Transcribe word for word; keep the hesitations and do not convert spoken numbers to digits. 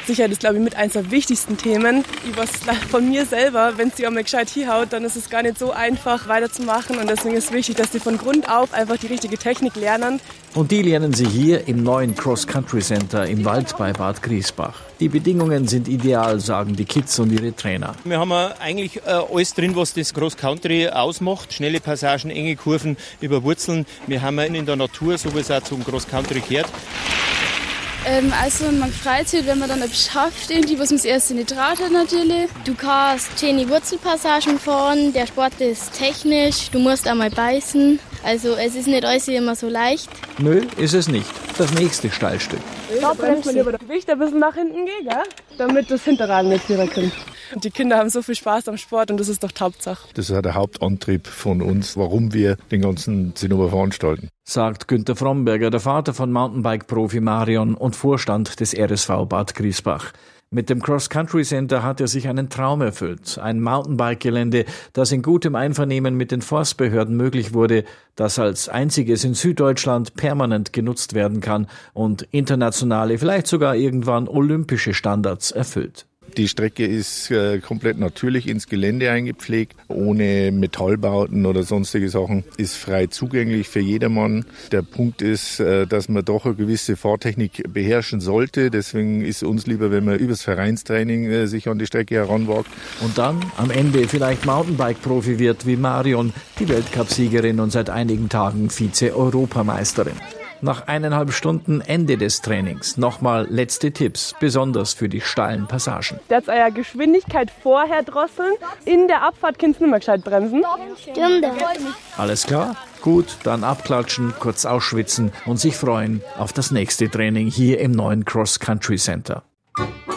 Sicherheit ist, glaube ich, mit eins der wichtigsten Themen. Ich weiß von mir selber, wenn sie einmal gescheit hinhaut, dann ist es gar nicht so einfach weiterzumachen. Und deswegen ist es wichtig, dass sie von Grund auf einfach die richtige Technik lernen. Und die lernen sie hier im neuen Cross-Country-Center im Wald bei Bad Griesbach. Die Bedingungen sind ideal, sagen die Kids und ihre Trainer. Wir haben eigentlich äh, alles drin, was das Cross-Country ausmacht. Schnelle Passagen, enge Kurven über Wurzeln. Wir haben in der Natur, so wie es auch zum Cross-Country gehört. Ähm, also man freut sich, wenn man dann etwas schafft, irgendwie, was man das erste nicht traut hat natürlich. Du kannst schöne Wurzelpassagen fahren, der Sport ist technisch, du musst einmal beißen. Also es ist nicht alles immer so leicht. Nö, ist es nicht. Das nächste Steilstück. Da bremst man lieber das Gewicht ein bisschen nach hinten geht, gell? Damit das Hinterrad nicht wieder kommt. Und die Kinder haben so viel Spaß am Sport und das ist doch die Hauptsache. Das ist der Hauptantrieb von uns, warum wir den ganzen Zinnober veranstalten. Sagt Günter Fromberger, der Vater von Mountainbike-Profi Marion und Vorstand des R S V Bad Griesbach. Mit dem Cross-Country-Center hat er sich einen Traum erfüllt. Ein Mountainbike-Gelände, das in gutem Einvernehmen mit den Forstbehörden möglich wurde, das als einziges in Süddeutschland permanent genutzt werden kann und internationale, vielleicht sogar irgendwann olympische Standards erfüllt. Die Strecke ist äh, komplett natürlich ins Gelände eingepflegt, ohne Metallbauten oder sonstige Sachen, ist frei zugänglich für jedermann. Der Punkt ist, äh, dass man doch eine gewisse Fahrtechnik beherrschen sollte. Deswegen ist uns lieber, wenn man übers Vereinstraining äh, sich an die Strecke heranwagt. Und dann am Ende vielleicht Mountainbike-Profi wird wie Marion, die Weltcupsiegerin und seit einigen Tagen Vize-Europameisterin. Nach eineinhalb Stunden Ende des Trainings nochmal letzte Tipps, besonders für die steilen Passagen. Jetzt eure Geschwindigkeit vorher drosseln, in der Abfahrt kannst du nicht mehr gescheit bremsen. Alles klar? Gut, dann abklatschen, kurz ausschwitzen und sich freuen auf das nächste Training hier im neuen Cross-Country Center.